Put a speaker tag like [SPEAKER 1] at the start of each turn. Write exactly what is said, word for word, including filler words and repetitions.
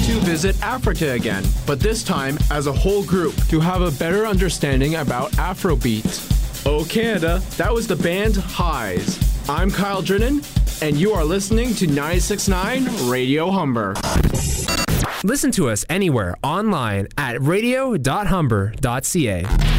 [SPEAKER 1] to visit Africa again, but this time as a whole group to have a better understanding about Afrobeat. Oh Canada, that was the band Highs. I'm Kyle Drennan, and you are listening to ninety-six point nine Radio Humber.
[SPEAKER 2] Listen to us anywhere online at radio dot humber dot c a.